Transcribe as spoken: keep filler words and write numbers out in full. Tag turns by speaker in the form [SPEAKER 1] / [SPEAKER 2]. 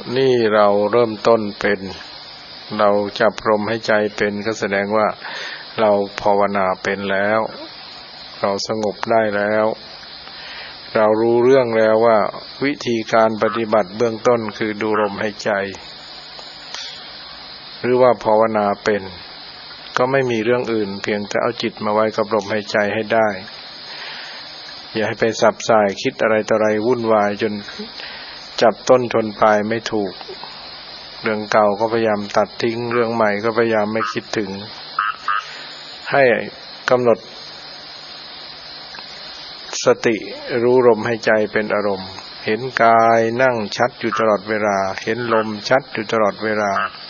[SPEAKER 1] นี่เราเริ่มต้นเป็นเราจับลมให้ใจเป็นก็แสดงว่าเราภาวนาเป็นแล้วเราสงบได้แล้วเรารู้เรื่องแล้วว่าวิธีการปฏิบัติเบื้องต้นคือดูลมหายใจหรือว่าภาวนาเป็นก็ไม่มีเรื่องอื่นเพียงแต่เอาจิตมาไว้กับลมหายใจให้ได้อย่าให้ไปสับสายคิดอะไรต่ออะไรวุ่นวายจนจับต้นชนปลายไม่ถูกเรื่องเก่าก็พยายามตัดทิ้งเรื่องใหม่ก็พยายามไม่คิดถึงให้กำหนดสติรู้ลมหายใจเป็นอารมณ์เห็นกายนั่งชัดอยู่ตลอดเวลาเห็นลมชัดอยู่ตลอดเวลา